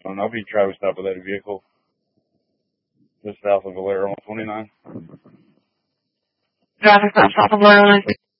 I'll be Travis stop with that vehicle just south of Valero on 29. Traffic stop south of Valero.